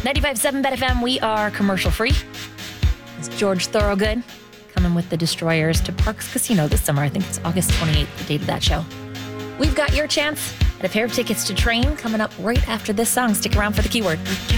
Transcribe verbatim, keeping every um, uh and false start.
ninety-five point seven Bet F M, we are commercial free. It's George Thorogood coming with the Destroyers to Parks Casino this summer. I think it's August twenty-eighth, the date of that show. We've got your chance at a pair of tickets to Train coming up right after this song. Stick around for the keyword.